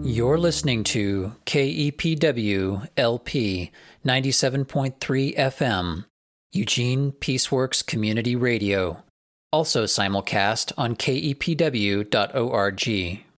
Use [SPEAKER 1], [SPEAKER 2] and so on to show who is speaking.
[SPEAKER 1] You're listening to KEPW LP 97.3 FM, Eugene Peaceworks Community Radio, also simulcast on kepw.org.